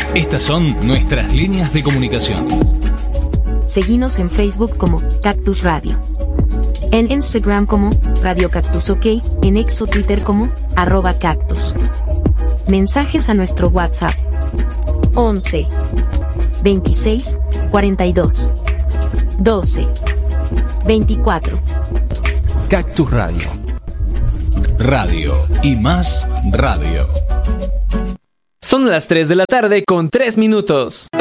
Estas son nuestras líneas de comunicación. Seguinos en Facebook como Cactus Radio. En Instagram como Radio Cactus OK, en X o Twitter como @cactus. Mensajes a nuestro WhatsApp 11 26 42 12 24. Cactus Radio. Radio y más radio. Son las 3 de la tarde con 3 minutos.